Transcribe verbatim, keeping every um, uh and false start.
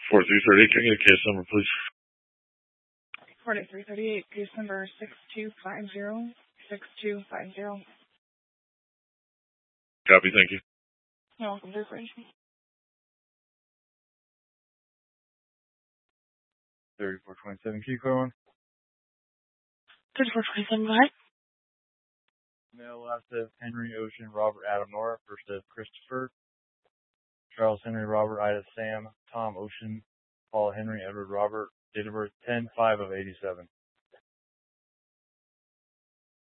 four three three eight, can I get a case number, please? forty-three thirty-eight, case number six two five zero, six two five zero. Copy, thank you. You're welcome, Drew Bridge. thirty-four twenty-seven, keep going. thirty-four twenty-seven, go ahead. Male, last of Henry, Ocean, Robert, Adam, Nora. First of Christopher, Charles, Henry, Robert, Ida, Sam, Tom, Ocean, Paul, Henry, Edward, Robert. Date of birth ten five of eighty-seven.